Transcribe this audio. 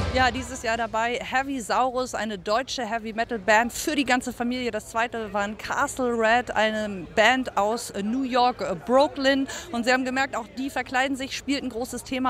Ja, dieses Jahr dabei Heavy Saurus, eine deutsche Heavy Metal Band für die ganze Familie. Das zweite waren Castle Red, eine Band aus New York, Brooklyn. Und sie haben gemerkt, auch die verkleiden sich, spielt ein großes Thema